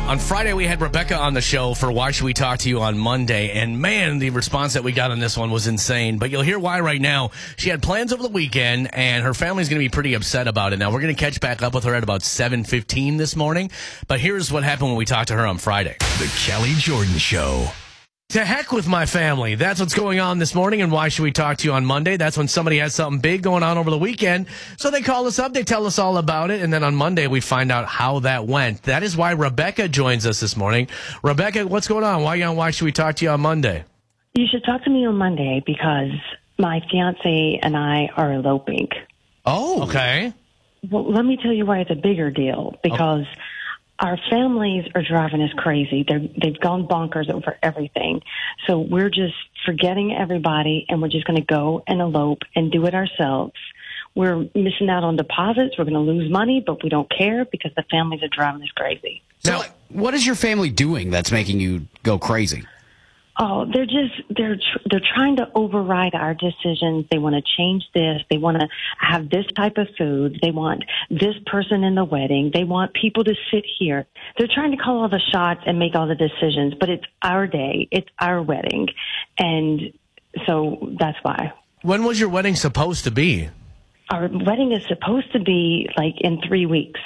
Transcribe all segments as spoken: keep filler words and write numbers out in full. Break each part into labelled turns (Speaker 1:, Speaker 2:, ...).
Speaker 1: On Friday, we had Rebecca on the show for Why Should We Talk to You on Monday. And man, the response that we got on this one was insane. But you'll hear why right now. She had plans over the weekend, and her family's going to be pretty upset about it. Now, we're going to catch back up with her at about seven fifteen this morning. But here's what happened when we talked to her on Friday.
Speaker 2: The Kelly Jordan Show.
Speaker 1: To heck with my family. That's what's going on this morning, and Why Should We Talk to You on Monday? That's when somebody has something big going on over the weekend. So they call us up, they tell us all about it, and then on Monday we find out how that went. That is why Rebecca joins us this morning. Rebecca, what's going on? Why are you on Why Should We Talk to You on Monday?
Speaker 3: You should talk to me on Monday because my fiance and I are eloping.
Speaker 1: Oh. Okay.
Speaker 3: Well, let me tell you why it's a bigger deal. Because oh. Our families are driving us crazy. They're, they've gone bonkers over everything. So we're just forgetting everybody, and we're just going to go and elope and do it ourselves. We're missing out on deposits. We're going to lose money, but we don't care because the families are driving us crazy.
Speaker 4: So, now, what is your family doing that's making you go crazy?
Speaker 3: Oh, they're just, they're, tr- they're trying to override our decisions. They want to change this. They want to have this type of food. They want this person in the wedding. They want people to sit here. They're trying to call all the shots and make all the decisions, but it's our day. It's our wedding. And so that's why.
Speaker 1: When was your wedding supposed to be?
Speaker 3: Our wedding is supposed to be like in three weeks.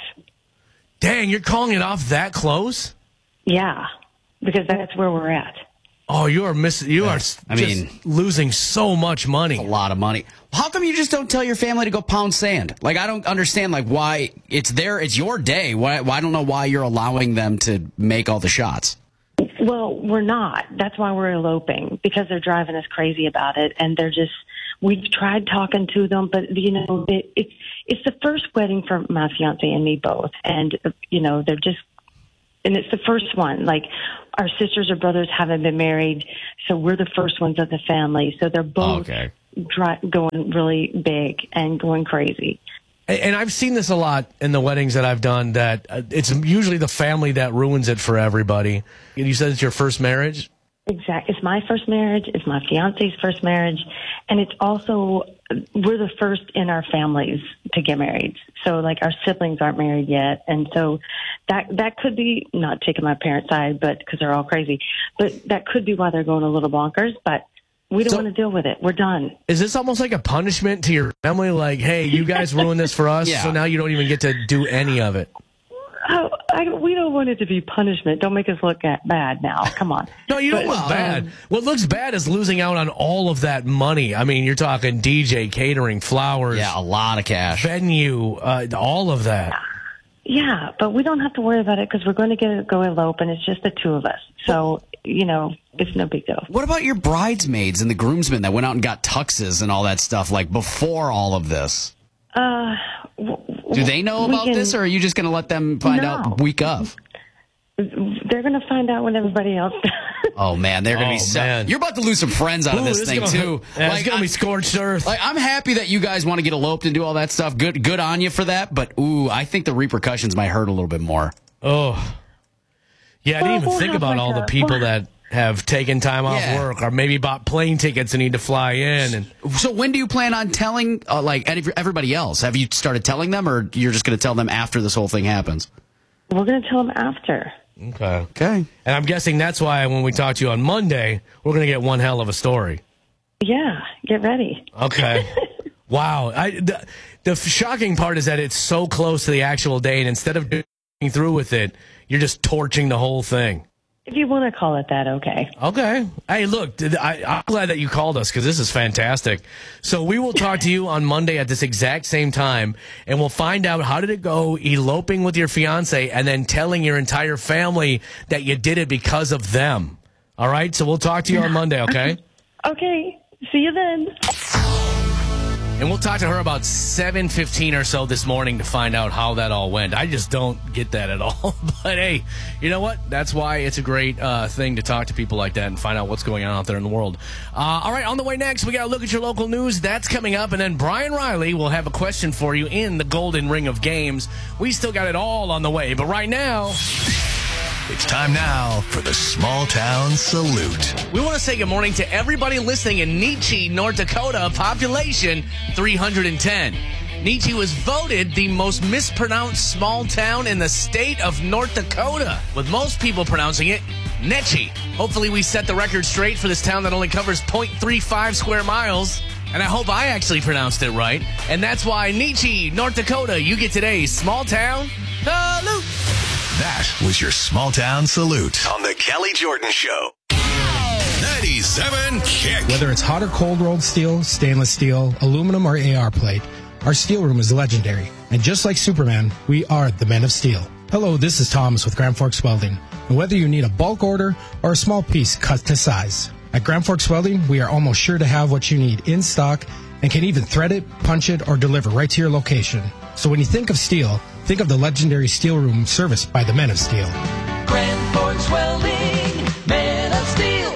Speaker 1: Dang, you're calling it off that close?
Speaker 3: Yeah, because that's where we're at.
Speaker 1: Oh, you are missing. You yeah. are I just mean, losing so much money.
Speaker 4: A lot of money. How come you just don't tell your family to go pound sand? Like, I don't understand, like, why it's there. It's your day. Why, why I don't know why you're allowing them to make all the shots.
Speaker 3: Well, we're not. That's why we're eloping, because they're driving us crazy about it. And they're just, we've tried talking to them, but, you know, it, it's, it's the first wedding for my fiance and me both. And, you know, they're just, and it's the first one. Like, our sisters or brothers haven't been married, so we're the first ones of the family. So they're both
Speaker 4: okay.
Speaker 3: dry, going really big and going crazy.
Speaker 1: And, and I've seen this a lot in the weddings that I've done, that uh, it's usually the family that ruins it for everybody. You said it's your first marriage?
Speaker 3: Exactly. It's my first marriage. It's my fiance's first marriage. And it's also, we're the first in our families to get married. So, like, our siblings aren't married yet. And so that that could be, not taking my parents' side, but because they're all crazy, but that could be why they're going a little bonkers. But we don't so, want to deal with it. We're done.
Speaker 1: Is this almost like a punishment to your family? Like, hey, you guys ruined this for us, yeah. so now you don't even get to do any of it.
Speaker 3: Oh, I, we don't want it to be punishment. Don't make us look at bad now. Come on.
Speaker 1: No, you don't
Speaker 3: but,
Speaker 1: look
Speaker 3: um,
Speaker 1: bad. What looks bad is losing out on all of that money. I mean, you're talking D J, catering, flowers.
Speaker 4: Yeah, a lot of cash.
Speaker 1: Venue, uh, all of that.
Speaker 3: Yeah, but we don't have to worry about it because we're going to get go elope, and it's just the two of us. So, you know, it's no big deal.
Speaker 4: What about your bridesmaids and the groomsmen that went out and got tuxes and all that stuff, like, before all of this?
Speaker 3: Uh...
Speaker 4: Do they know about
Speaker 3: can,
Speaker 4: this, or are you just going to let them find
Speaker 3: no.
Speaker 4: out week of?
Speaker 3: They're going to find out when everybody else does.
Speaker 4: Oh, man, they're going to
Speaker 1: oh,
Speaker 4: be so...
Speaker 1: Man.
Speaker 4: You're about to lose some friends out
Speaker 1: Ooh,
Speaker 4: of this,
Speaker 1: this
Speaker 4: thing,
Speaker 1: gonna,
Speaker 4: too.
Speaker 1: Yeah,
Speaker 4: like,
Speaker 1: it's going to be scorched earth.
Speaker 4: Like, I'm happy that you guys want to get eloped and do all that stuff. Good good on you for that, but, ooh, I think the repercussions might hurt a little bit more.
Speaker 1: Oh. Yeah, I didn't
Speaker 3: well,
Speaker 1: even
Speaker 3: we'll
Speaker 1: think about
Speaker 3: like
Speaker 1: all
Speaker 3: a,
Speaker 1: the people
Speaker 3: well,
Speaker 1: that have taken time off
Speaker 4: yeah.
Speaker 1: work, or maybe bought plane tickets and need to fly in. And
Speaker 4: so when do you plan on telling, uh, like, everybody else? Have you started telling them, or you're just going to tell them after this whole thing happens?
Speaker 3: We're going to tell them after.
Speaker 1: Okay.
Speaker 4: Okay.
Speaker 1: And I'm guessing that's why when we talk to you on Monday, we're going to get one hell of a story.
Speaker 3: Yeah, get ready.
Speaker 1: Okay. Wow. I, the, the shocking part is that it's so close to the actual day, and instead of going through with it, you're just torching the whole thing.
Speaker 3: If you want to call it that, okay.
Speaker 1: Okay. Hey, look, I, I'm glad that you called us because this is fantastic. So we will talk to you on Monday at this exact same time, and we'll find out how did it go eloping with your fiance and then telling your entire family that you did it because of them. All right? So we'll talk to you on Monday, okay?
Speaker 3: Okay. See you then.
Speaker 1: And we'll talk to her about seven fifteen or so this morning to find out how that all went. I just don't get that at all. But, hey, you know what? That's why it's a great uh, thing to talk to people like that and find out what's going on out there in the world. Uh, all right, on the way next, we got to look at your local news. That's coming up. And then Brian Riley will have a question for you in the Golden Ring of Games. We still got it all on the way. But right now...
Speaker 2: It's time now for the Small Town Salute.
Speaker 1: We want to say good morning to everybody listening in Nietzsche, North Dakota, population three hundred ten. Nietzsche was voted the most mispronounced small town in the state of North Dakota, with most people pronouncing it Netchy. Hopefully we set the record straight for this town that only covers zero point three five square miles. And I hope I actually pronounced it right. And that's why Nietzsche, North Dakota, you get today's Small Town Salute.
Speaker 2: That was your Small Town Salute on the Kelly Jordan Show. ninety-seven Kick.
Speaker 5: Whether it's hot or cold rolled steel, stainless steel, aluminum, or A R plate, our steel room is legendary. And just like Superman, we are the men of steel. Hello, this is Thomas with Grand Forks Welding. And whether you need a bulk order or a small piece cut to size, at Grand Forks Welding, we are almost sure to have what you need in stock and can even thread it, punch it, or deliver right to your location. So when you think of steel, think of the legendary steel room serviced by the men of steel.
Speaker 6: Grand Forks Welding, men of steel.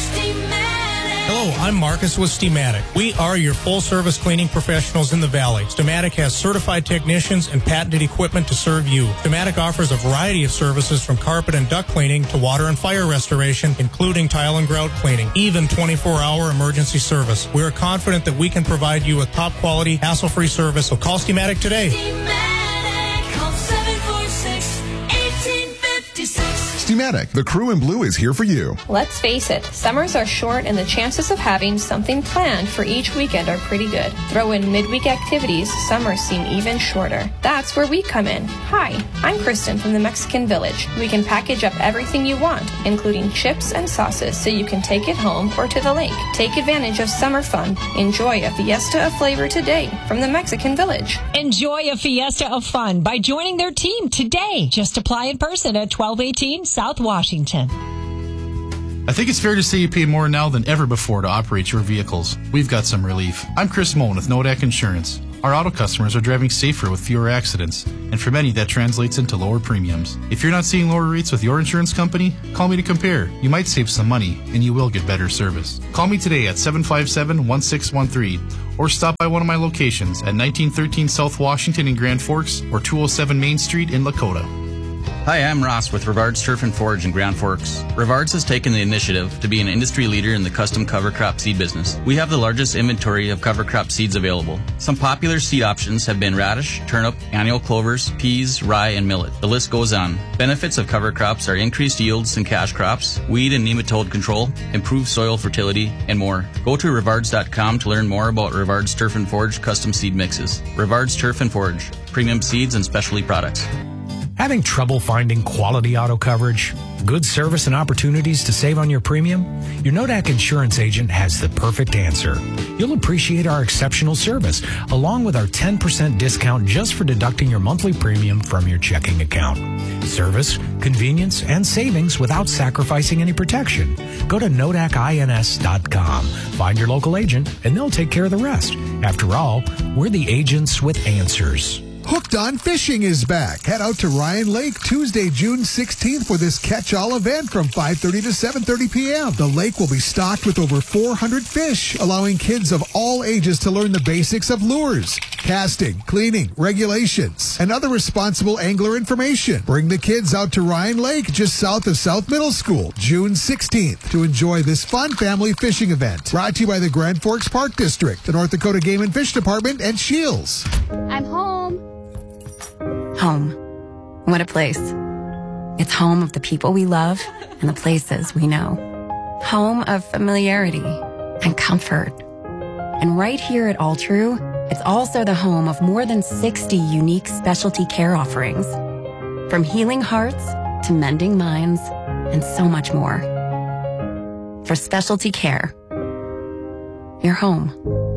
Speaker 7: Hello, I'm Marcus with Steamatic. We are your full-service cleaning professionals in the Valley. Steamatic has certified technicians and patented equipment to serve you. Steamatic offers a variety of services from carpet and duct cleaning to water and fire restoration, including tile and grout cleaning, even twenty-four hour emergency service. We are confident that we can provide you with top-quality, hassle-free service, so call Steamatic today.
Speaker 6: Steamatic, call seven four six, one eight five six.
Speaker 8: Steamatic, the crew in blue is here for you.
Speaker 9: Let's face it, summers are short and the chances of having something planned for each weekend are pretty good. Throw in midweek activities, summers seem even shorter. That's where we come in. Hi, I'm Kristen from the Mexican Village. We can package up everything you want, including chips and sauces, so you can take it home or to the lake. Take advantage of summer fun. Enjoy a fiesta of flavor today from the Mexican Village.
Speaker 10: Enjoy a fiesta of fun by joining their team today. Just apply in person at twelve eighteen South Washington.
Speaker 11: I think it's fair to say you pay more now than ever before to operate your vehicles. We've got some relief. I'm Chris Moen with Nodak Insurance. Our auto customers are driving safer with fewer accidents, and for many that translates into lower premiums. If you're not seeing lower rates with your insurance company, call me to compare. You might save some money, and you will get better service. Call me today at seven five seven, one six one three, or stop by one of my locations at nineteen thirteen South Washington in Grand Forks or two oh seven Main Street in Lakota.
Speaker 12: Hi, I'm Ross with Rivard's Turf and Forage in Grand Forks. Rivard's has taken the initiative to be an industry leader in the custom cover crop seed business. We have the largest inventory of cover crop seeds available. Some popular seed options have been radish, turnip, annual clovers, peas, rye, and millet. The list goes on. Benefits of cover crops are increased yields in cash crops, weed and nematode control, improved soil fertility, and more. Go to rivards dot com to learn more about Rivard's Turf and Forage custom seed mixes. Rivard's Turf and Forage, premium seeds and specialty products.
Speaker 13: Having trouble finding quality auto coverage, good service, and opportunities to save on your premium? Your Nodak insurance agent has the perfect answer. You'll appreciate our exceptional service, along with our ten percent discount just for deducting your monthly premium from your checking account. Service, convenience, and savings without sacrificing any protection. Go to nodak ins dot com. Find your local agent, and they'll take care of the rest. After all, we're the agents with answers.
Speaker 14: Hooked on Fishing is back. Head out to Ryan Lake Tuesday, June sixteenth for this catch-all event from five thirty to seven thirty p.m. The lake will be stocked with over four hundred fish, allowing kids of all ages to learn the basics of lures, casting, cleaning, regulations, and other responsible angler information. Bring the kids out to Ryan Lake just south of South Middle School, June sixteenth, to enjoy this fun family fishing event. Brought to you by the Grand Forks Park District, the North Dakota Game and Fish Department, and Shields.
Speaker 15: I'm home. Home. What a place. It's home of the people we love and the places we know. Home of familiarity and comfort. And right here at All True, it's also the home of more than sixty unique specialty care offerings. From healing hearts to mending minds and so much more. For specialty care, you're home.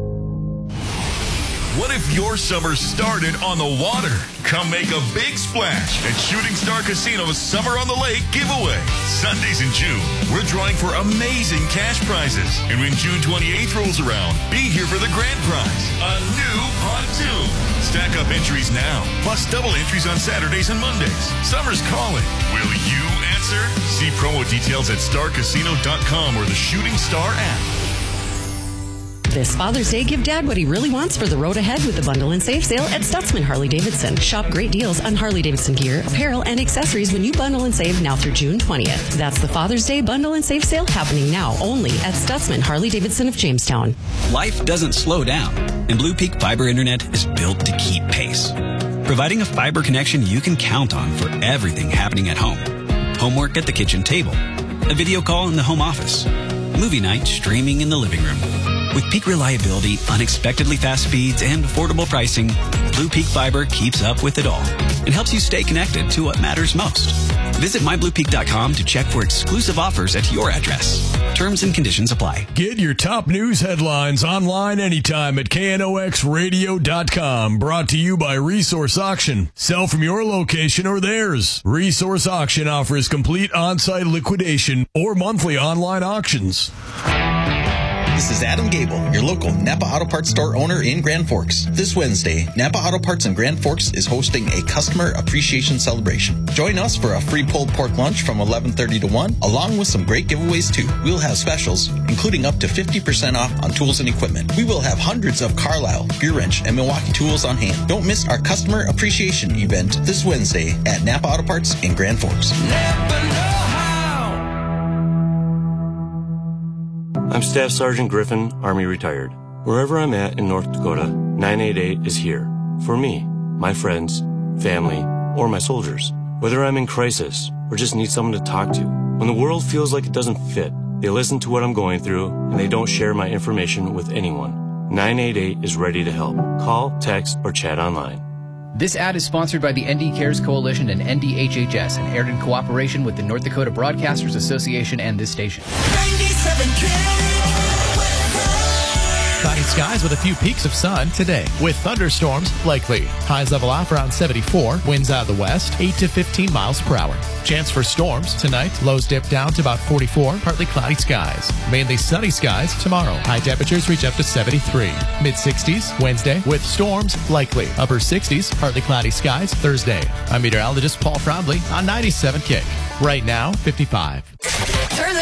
Speaker 2: What if your summer started on the water? Come make a big splash at Shooting Star Casino's Summer on the Lake giveaway. Sundays in June, we're drawing for amazing cash prizes. And when June twenty-eighth rolls around, be here for the grand prize, a new pontoon. Stack up entries now, plus double entries on Saturdays and Mondays. Summer's calling. Will you answer? See promo details at star casino dot com or the Shooting Star app.
Speaker 16: This Father's Day, give Dad what he really wants for the road ahead with the Bundle and Save sale at Stutzman Harley-Davidson. Shop great deals on Harley-Davidson gear, apparel, and accessories when you bundle and save now through June twentieth. That's the Father's Day Bundle and Save sale happening now only at Stutzman Harley-Davidson of Jamestown.
Speaker 17: Life doesn't slow down, and Blue Peak Fiber Internet is built to keep pace. Providing a fiber connection you can count on for everything happening at home. Homework at the kitchen table. A video call in the home office. Movie night streaming in the living room. With peak reliability, unexpectedly fast speeds, and affordable pricing, Blue Peak Fiber keeps up with it all and helps you stay connected to what matters most. Visit my blue peak dot com to check for exclusive offers at your address. Terms and conditions apply.
Speaker 18: Get your top news headlines online anytime at K N O X radio dot com. Brought to you by Resource Auction. Sell from your location or theirs. Resource Auction offers complete on-site liquidation or monthly online auctions.
Speaker 19: This is Adam Gable, your local Napa Auto Parts store owner in Grand Forks. This Wednesday, Napa Auto Parts in Grand Forks is hosting a customer appreciation celebration. Join us for a free pulled pork lunch from eleven thirty to one, along with some great giveaways too. We'll have specials, including up to fifty percent off on tools and equipment. We will have hundreds of Carlisle, Gear Wrench, and Milwaukee tools on hand. Don't miss our customer appreciation event this Wednesday at Napa Auto Parts in Grand Forks.
Speaker 20: I'm Staff Sergeant Griffin, Army retired. Wherever I'm at in North Dakota, nine eight eight is here. For me, my friends, family, or my soldiers. Whether I'm in crisis or just need someone to talk to. When the world feels like it doesn't fit, they listen to what I'm going through and they don't share my information with anyone. nine eight eight is ready to help. Call, text, or chat online.
Speaker 21: This ad is sponsored by the N D Cares Coalition and N D H H S and aired in cooperation with the North Dakota Broadcasters Association and this station.
Speaker 6: ninety-seven K.
Speaker 22: Cloudy skies with a few peaks of sun today, with thunderstorms likely. Highs level off around seventy-four, winds out of the west, eight to fifteen miles per hour. Chance for storms tonight, lows dip down to about forty-four, partly cloudy skies. Mainly sunny skies tomorrow. High temperatures reach up to seventy-three. mid sixties Wednesday, with storms likely. Upper sixties, partly cloudy skies Thursday. I'm meteorologist Paul Frombley on ninety-seven K. Right now, fifty-five.
Speaker 6: Turn the